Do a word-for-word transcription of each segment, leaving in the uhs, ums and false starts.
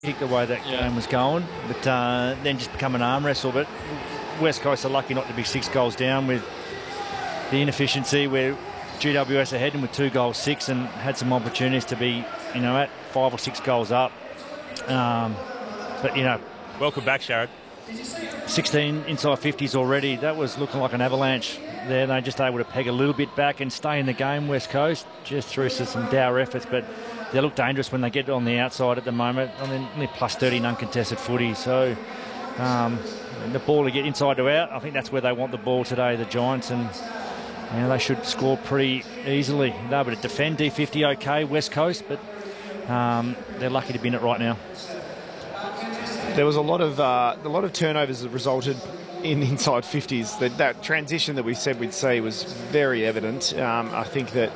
the way that yeah. game was going, but uh, then just become an arm wrestle. But West Coast are lucky not to be six goals down with the inefficiency where G W S are heading with two goals six and had some opportunities to be, you know, at five or six goals up. Um, but, you know. Welcome back, Sharad. sixteen inside fifties already. That was looking like an avalanche there. They're just able to peg a little bit back and stay in the game, West Coast, just through some dour efforts. But they look dangerous when they get on the outside at the moment. I mean, only plus thirty in uncontested footy. So um, the ball to get inside to out, I think that's where they want the ball today, the Giants. And you know, they should score pretty easily. They're able to defend D fifty okay, West Coast, but um, they're lucky to be in it right now. There was a lot of uh, a lot of turnovers that resulted in inside fifties. That, that transition that we said we'd see was very evident. Um, I think that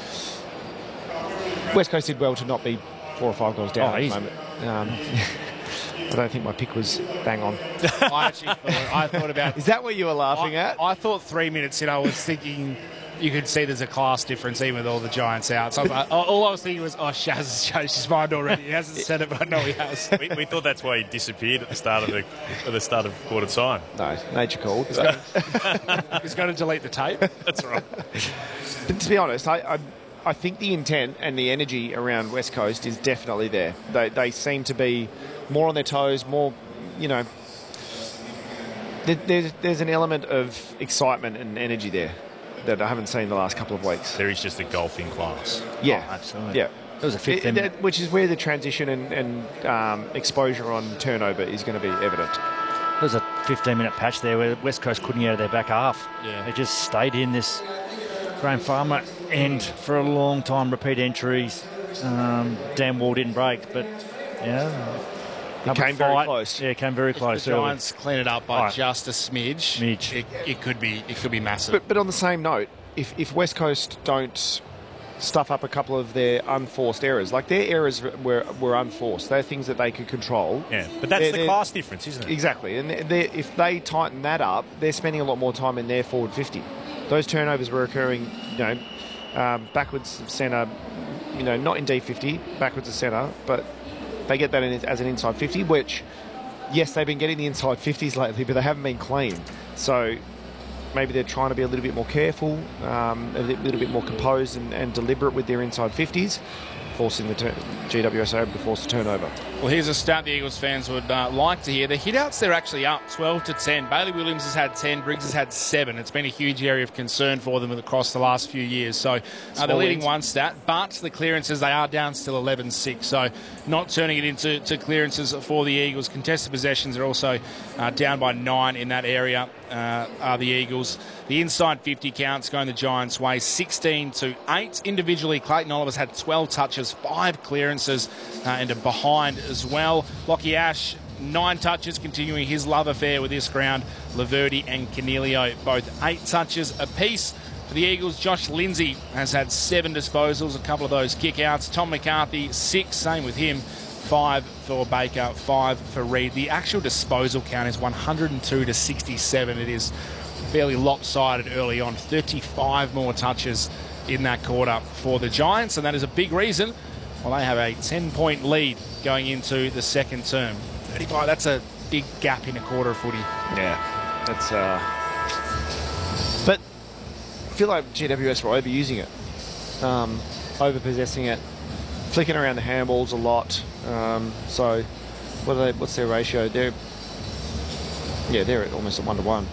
West Coast did well to not be four or five goals down oh, at the moment. Um, I don't think my pick was bang on. I actually thought, I thought about... Is that what you were laughing I, at? I thought three minutes in, I was thinking... You could see there's a class difference even with all the Giants out. So I, all I was thinking was, oh, Shaz has changed his mind already. He hasn't said it, but I know he has. we, we thought that's why he disappeared at the start of the at the start of quarter time. No, nature called. He's got to delete the tape. That's right. But to be honest, I, I I think the intent and the energy around West Coast is definitely there. They they seem to be more on their toes, more, you know. There, there's there's an element of excitement and energy there that I haven't seen the last couple of weeks. There is just a golfing class. Yeah, oh, absolutely. Yeah, it was a fifteen minute, which is where the transition and, and um, exposure on turnover is going to be evident. There was a fifteen minute patch there where West Coast couldn't get out of their back half. Yeah. They just stayed in this Graham Farmer end for a long time. Repeat entries. Um, Dan Wall didn't break, but yeah. It came very close. Yeah, it came very close. If the Giants early. clean it up by right. just a smidge, smidge. It, it could be it could be massive. But, but on the same note, if, if West Coast don't stuff up a couple of their unforced errors, like their errors were were unforced, they're things that they could control. Yeah, but that's they're, the class difference, isn't it? Exactly, and they're, if they tighten that up, they're spending a lot more time in their forward fifty. Those turnovers were occurring, you know, um, backwards of centre, you know, not in D fifty, backwards of centre, but they get that in, as an inside fifty, which, yes, they've been getting the inside fifties lately, but they haven't been clean. So maybe they're trying to be a little bit more careful, um, a little bit more composed and, and deliberate with their inside fifties, forcing the G W S over to force the turnover. Well, here's a stat the Eagles fans would uh, like to hear. The hit-outs, they're actually up twelve to ten. Bailey Williams has had ten, Briggs has had seven. It's been a huge area of concern for them across the last few years. So uh, they're leading one stat, but the clearances, they are down still eleven six. So not turning it into to clearances for the Eagles. Contested possessions are also uh, down by nine in that area, uh, are the Eagles. The inside fifty counts going the Giants' way, sixteen to eight. Individually, Clayton Oliver's had twelve touches, five clearances, uh, and a behind as well. Lockie Ash, nine touches, continuing his love affair with this ground. Laverty and Canelio, both eight touches apiece. For the Eagles, Josh Lindsay has had seven disposals, a couple of those kick-outs. Tom McCarthy, six, same with him. Five for Baker, five for Reid. The actual disposal count is one hundred two to sixty-seven. It is fairly lopsided early on. thirty-five more touches in that quarter for the Giants, and that is a big reason why they have a ten-point lead going into the second term. thirty-five, that's a big gap in a quarter of footy. Yeah, that's... Uh... But I feel like G W S were overusing it, um, over-possessing it, flicking around the handballs a lot. Um, so what are they, what's their ratio? They're, yeah, they're at almost at one-to-one.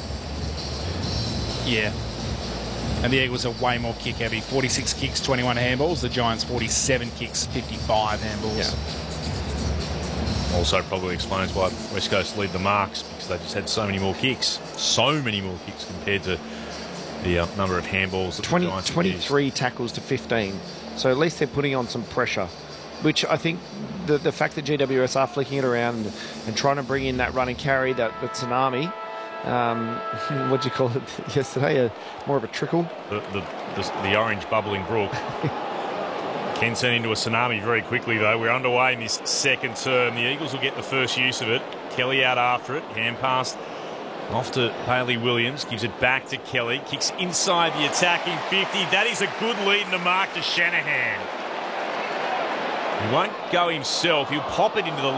Yeah. And the Eagles are way more kick heavy. forty-six kicks, twenty-one handballs. The Giants, forty-seven kicks, fifty-five handballs. Yeah. Also probably explains why West Coast lead the marks, because they just had so many more kicks. So many more kicks compared to the uh, number of handballs that twenty, the Giants twenty-three tackles to fifteen. So at least they're putting on some pressure, which I think the, the fact that G W S are flicking it around and, and trying to bring in that run and carry, that, that tsunami, Um, what do you call it yesterday? A, more of a trickle? The, the, the, the orange bubbling brook can turn into a tsunami very quickly, though. We're underway in this second term. The Eagles will get the first use of it. Kelly out after it. Hand pass off to Bailey Williams. Gives it back to Kelly. Kicks inside the attacking fifty. That is a good lead in the mark to Shanahan. He won't go himself. He'll pop it into the